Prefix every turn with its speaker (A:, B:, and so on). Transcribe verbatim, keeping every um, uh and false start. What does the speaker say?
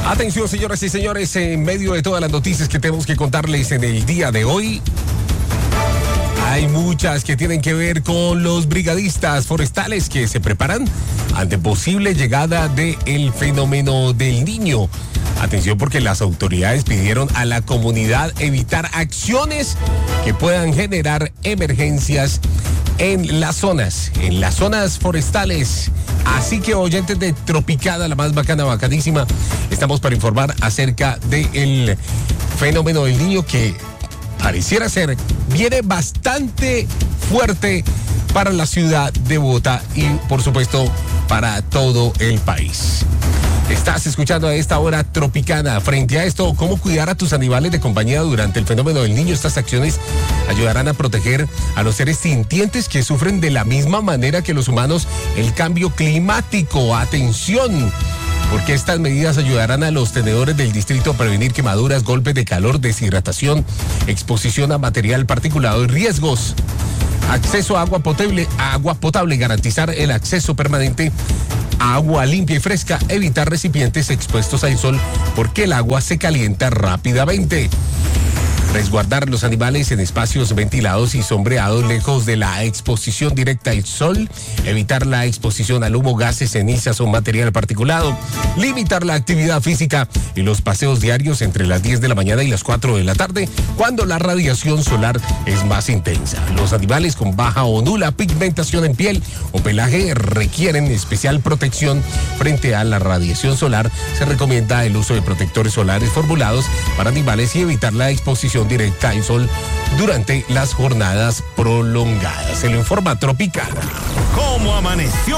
A: Atención, señoras y señores, en medio de todas las noticias que tenemos que contarles en el día de hoy, hay muchas que tienen que ver con los brigadistas forestales que se preparan ante posible llegada del fenómeno del Niño. Atención, porque las autoridades pidieron a la comunidad evitar acciones que puedan generar emergencias en las zonas, en las zonas forestales. Así que, oyentes de Tropicana, la más bacana, bacanísima, estamos para informar acerca del fenómeno del Niño que pareciera ser, viene bastante fuerte para la ciudad de Bogotá y, por supuesto, para todo el país. Estás escuchando a esta hora Tropicana. Frente a esto, ¿cómo cuidar a tus animales de compañía durante el fenómeno del Niño? Estas acciones ayudarán a proteger a los seres sintientes que sufren de la misma manera que los humanos el cambio climático. ¡Atención! Porque estas medidas ayudarán a los tenedores del distrito a prevenir quemaduras, golpes de calor, deshidratación, exposición a material particulado y riesgos. Acceso a agua potable, a agua potable, garantizar el acceso permanente a agua limpia y fresca, evitar recipientes expuestos al sol porque el agua se calienta rápidamente. Resguardar los animales en espacios ventilados y sombreados lejos de la exposición directa al sol, evitar la exposición al humo, gases, cenizas o material particulado, limitar la actividad física y los paseos diarios entre las diez de la mañana y las cuatro de la tarde, cuando la radiación solar es más intensa. Los animales con baja o nula pigmentación en piel o pelaje requieren especial protección frente a la radiación solar. Se recomienda el uso de protectores solares formulados para animales y evitar la exposición directa al sol durante las jornadas prolongadas. Se lo informa Tropicana.
B: ¿Cómo amaneció?